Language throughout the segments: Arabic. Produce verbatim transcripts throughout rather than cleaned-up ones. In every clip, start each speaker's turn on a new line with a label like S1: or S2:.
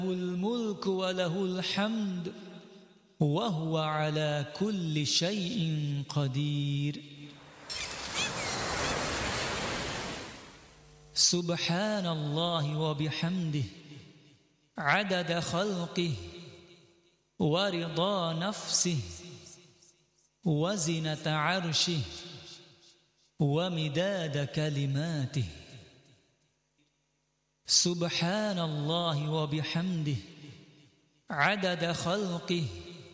S1: الملك وله الحمد وهو على كل شيء قدير. سبحان الله وبحمده عدد خلقه ورضا نفسه وزنة عرشه ومداد كلماته. سبحان الله وبحمده عدد خلقه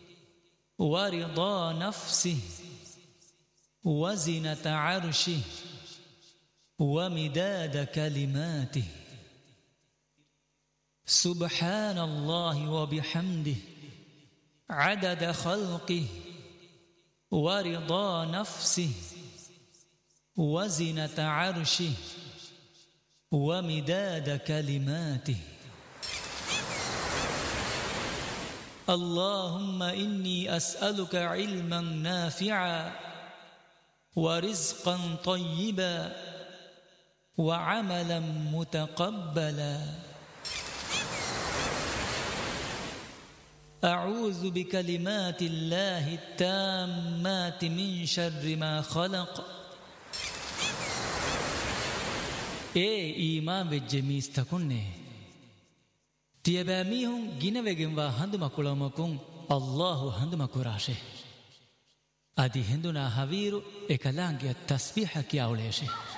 S1: ورضا نفسه وزنة عرشه ومداد كلماته. سبحان الله وبحمده عدد خلقه ورضا نفسه وزنة عرشه ومداد كلماته. اللهم إني أسألك علما نافعا ورزقا طيبا وعملا متقبلا. أعوذ بكلمات الله التامات من شر ما خلق. اے ایمان وجه میستکنے تیبامیہم گینوگن وا ہندمکلومکن اللہ ہندمکراشه ادی ہندنا حویرو اکلانگیا تسبیح کیا اولیشه.